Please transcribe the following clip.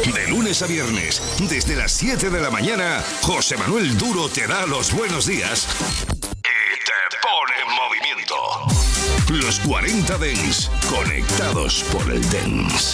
De lunes a viernes, desde las 7 de la mañana, José Manuel Duro te da los buenos días y te pone en movimiento. Los 40 Dents, conectados por el Dents.